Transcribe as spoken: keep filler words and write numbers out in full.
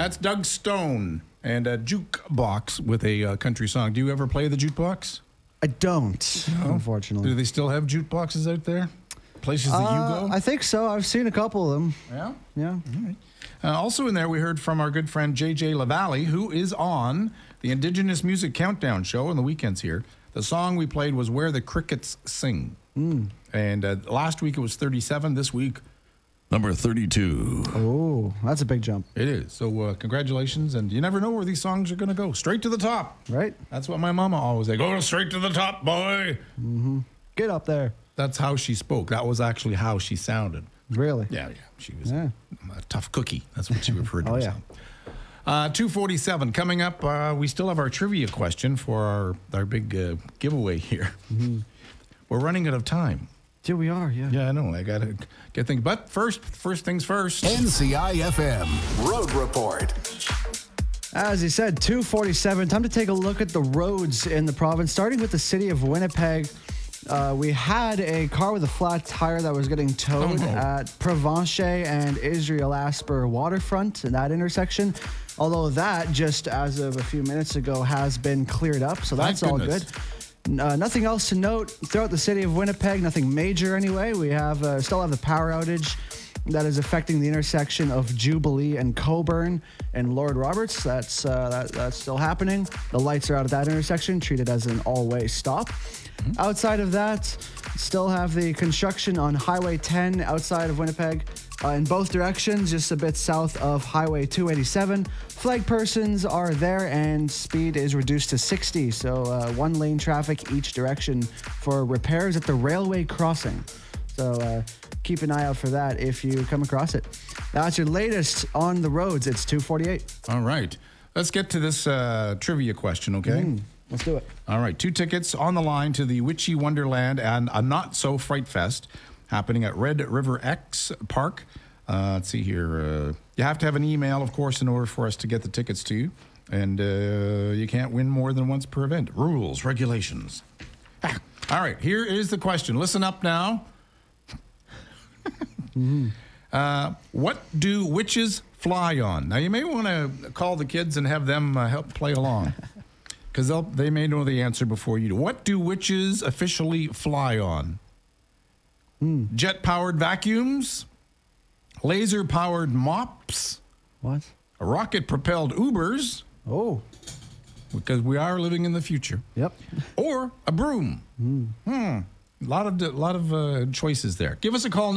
That's Doug Stone and a jukebox with a uh, country song. Do you ever play the jukebox? I don't, no. unfortunately. Do they still have jukeboxes out there? Places that uh, you go? I think so. I've seen a couple of them. Yeah? Yeah. All right. Uh, also in there, we heard from our good friend J J LaValle, who is on the Indigenous Music Countdown show on the weekends here. The song we played was Where the Crickets Sing. Mm. And uh, last week it was thirty-seven. This week, number thirty-two. Oh, that's a big jump. It is. So uh, congratulations. And you never know where these songs are going to go. Straight to the top. Right. That's what my mama always said. Go straight to the top, boy. Mm-hmm. Get up there. That's how she spoke. That was actually how she sounded. Really? Yeah, yeah. She was yeah. a tough cookie. That's what she referred to oh, herself. Yeah. Uh, two forty-seven. Coming up, uh, we still have our trivia question for our, our big uh, giveaway here. Mm-hmm. We're running out of time. Yeah, we are, yeah. Yeah, I know. I got to get things. But first, first things first. N C I F M Road Report. As he said, two forty-seven. Time to take a look at the roads in the province, starting with the city of Winnipeg. Uh, we had a car with a flat tire that was getting towed oh, no. at Provenche and Israel Asper waterfront in that intersection. Although that, just as of a few minutes ago, has been cleared up. So that's all good. Uh, nothing else to note throughout the city of Winnipeg. Nothing major anyway. We have uh, still have the power outage that is affecting the intersection of Jubilee and Coburn and Lord Roberts. That's uh, that, that's still happening. The lights are out at that intersection, treated as an all-way stop. Mm-hmm. Outside of that, still have the construction on Highway ten outside of Winnipeg uh, in both directions, just a bit south of Highway two eighty-seven. Flag persons are there and speed is reduced to sixty, so uh, one lane traffic each direction for repairs at the railway crossing. So uh, keep an eye out for that if you come across it. That's your latest on the roads. It's two forty-eight. All right. Let's get to this uh, trivia question, okay? Mm, let's do it. All right. Two tickets on the line to the Witchy Wonderland and a Not So Fright Fest happening at Red River X Park. Uh, let's see here. Uh, you have to have an email, of course, in order for us to get the tickets to you. And uh, you can't win more than once per event. Rules, regulations. Ah. All right. Here is the question. Listen up now. mm-hmm. uh, what do witches fly on? Now, you may want to call the kids and have them uh, help play along. Because they may know the answer before you do. What do witches officially fly on? Mm. Jet-powered vacuums? Laser-powered mops? What? Rocket-propelled Ubers? Oh. Because we are living in the future. Yep. Or a broom? Mm. Hmm. A lot of, a lot of uh, choices there. Give us a call now.